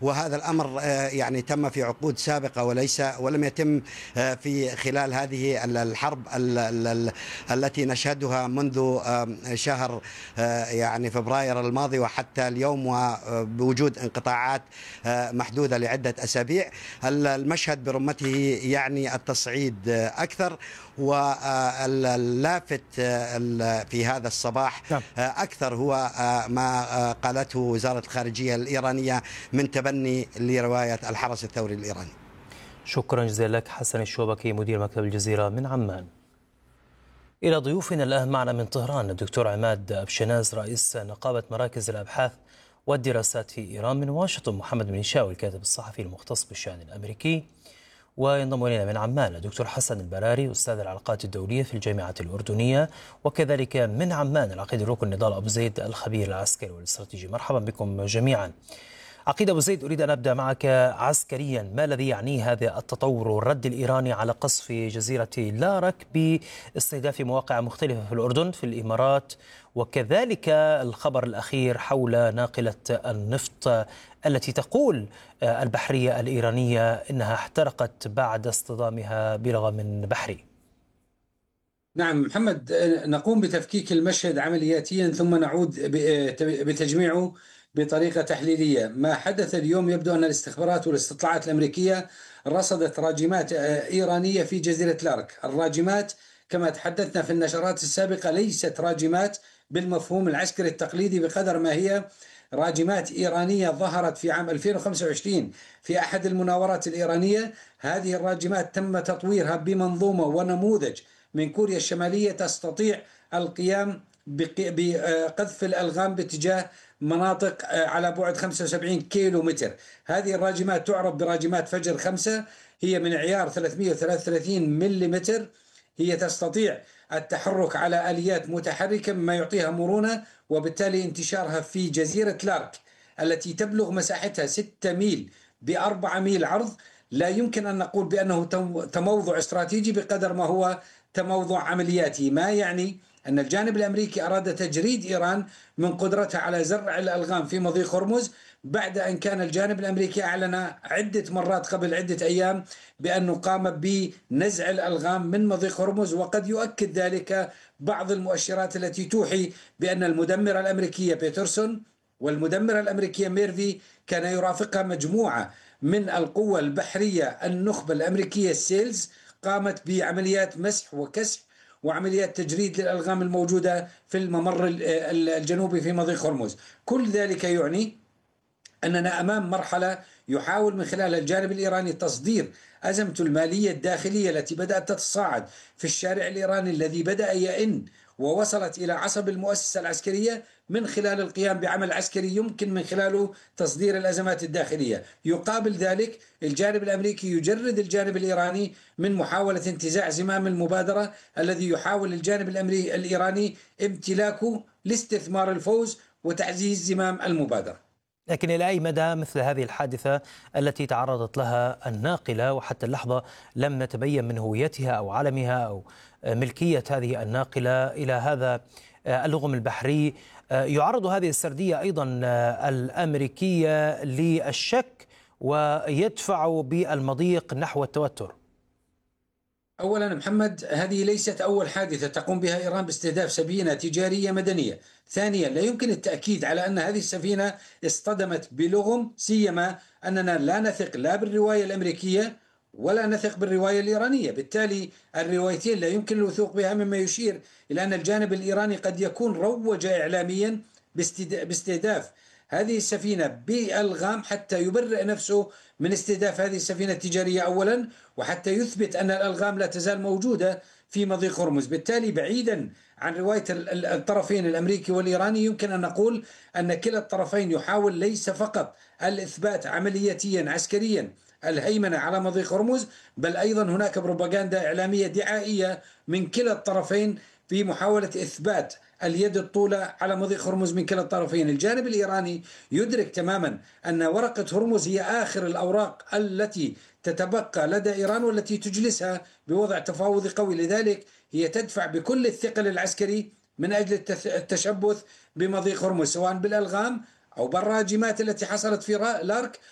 وهذا الأمر يعني تم في عقود سابقة ولم يتم في خلال هذه الحرب التي نشهدها منذ شهر يعني فبراير الماضي وحتى اليوم، وبوجود انقطاعات محدودة لعدة أسابيع. المشهد برمته يعني التصعيد أكثر، واللافت في هذا الصباح أكثر هو ما قالته وزارة الخارجية الإيرانية من تبني لرواية الحرس الثوري الإيراني. شكرا جزيلا لك حسن الشوبكي مدير مكتب الجزيرة من عمان. إلى ضيوفنا الآن معنا من طهران الدكتور عماد أبشناز رئيس نقابة مراكز الأبحاث والدراسات في إيران. من واشنطن محمد بن شاوي الكاتب الصحفي المختص بالشأن الأمريكي. وينضم إلينا من عمان الدكتور حسن البراري أستاذ العلاقات الدولية في الجامعة الأردنية، وكذلك من عمان العقيد الركن نضال أبو زيد الخبير العسكري والاستراتيجي. مرحبا بكم جميعا. عقيد أبو زيد، أريد أن أبدأ معك عسكريا، ما الذي يعنيه هذا التطور والرد الإيراني على قصف جزيرة لارك باستهداف مواقع مختلفة في الأردن في الإمارات، وكذلك الخبر الأخير حول ناقلة النفط التي تقول البحرية الإيرانية إنها احترقت بعد اصطدامها بلغم بحري؟ نعم محمد، نقوم بتفكيك المشهد عملياتيا ثم نعود بتجميعه بطريقة تحليلية. ما حدث اليوم يبدو أن الاستخبارات والاستطلاعات الأمريكية رصدت راجمات إيرانية في جزيرة لارك. الراجمات كما تحدثنا في النشرات السابقة ليست راجمات بالمفهوم العسكري التقليدي بقدر ما هي راجمات إيرانية ظهرت في عام 2025 في أحد المناورات الإيرانية. هذه الراجمات تم تطويرها بمنظومة ونموذج من كوريا الشمالية تستطيع القيام بقذف الألغام باتجاه مناطق على بعد 75 كيلو متر. هذه الراجمات تعرف براجمات فجر 5، هي من عيار 333 ملم. هي تستطيع التحرك على آليات متحركة مما يعطيها مرونة، وبالتالي انتشارها في جزيرة لارك التي تبلغ مساحتها 6 ميل ب4 ميل عرض لا يمكن أن نقول بأنه تموضع استراتيجي بقدر ما هو تموضع عملياتي. ما يعني أن الجانب الأمريكي أراد تجريد إيران من قدرتها على زرع الألغام في مضيق هرمز، بعد أن كان الجانب الأمريكي أعلن عدة مرات قبل عدة أيام بأنه قام بنزع الألغام من مضيق هرمز. وقد يؤكد ذلك بعض المؤشرات التي توحي بأن المدمرة الأمريكية بيترسون والمدمرة الأمريكية ميرفي كان يرافقها مجموعة من القوى البحرية النخبة الأمريكية السيلز، قامت بعمليات مسح وكسح وعمليات تجريد للألغام الموجودة في الممر الجنوبي في مضيق هرمز. كل ذلك يعني أننا أمام مرحلة يحاول من خلال الجانب الإيراني تصدير أزمته المالية الداخلية التي بدأت تتصاعد في الشارع الإيراني الذي بدأ يئن ووصلت إلى عصب المؤسسة العسكرية من خلال القيام بعمل عسكري يمكن من خلاله تصدير الأزمات الداخلية. يقابل ذلك الجانب الأمريكي يجرد الجانب الإيراني من محاولة انتزاع زمام المبادرة الذي يحاول الجانب الإيراني امتلاكه لاستثمار الفوز وتعزيز زمام المبادرة. لكن إلى أي مدى مثل هذه الحادثة التي تعرضت لها الناقلة وحتى اللحظة لم نتبين من هويتها أو علمها أو ملكية هذه الناقلة إلى هذا اللغم البحري يعرض هذه السردية أيضا الأمريكية للشك ويدفع بالمضيق نحو التوتر؟ أولا محمد، هذه ليست أول حادثة تقوم بها إيران باستهداف سفينة تجارية مدنية. ثانيا، لا يمكن التأكيد على أن هذه السفينة اصطدمت بلغم، سيما أننا لا نثق لا بالرواية الأمريكية ولا نثق بالرواية الإيرانية. بالتالي الروايتين لا يمكن الوثوق بها، مما يشير إلى أن الجانب الإيراني قد يكون روج إعلاميا باستهداف هذه السفينة بألغام حتى يبرئ نفسه من استهداف هذه السفينة التجارية أولا، وحتى يثبت أن الألغام لا تزال موجودة في مضيق هرمز. بالتالي بعيدا عن رواية الطرفين الأمريكي والإيراني، يمكن أن نقول أن كلا الطرفين يحاول ليس فقط الإثبات عملياتيا عسكريا الهيمنة على مضيق هرمز، بل أيضا هناك بروباغندا إعلامية دعائية من كلا الطرفين في محاولة إثبات اليد الطولة على مضيق هرمز من كلا الطرفين. الجانب الإيراني يدرك تماما أن ورقة هرمز هي آخر الأوراق التي تتبقى لدى إيران والتي تجلسها بوضع تفاوضي قوي، لذلك هي تدفع بكل الثقل العسكري من أجل التشبث بمضيق هرمز سواء بالألغام أو بالراجمات التي حصلت في لارك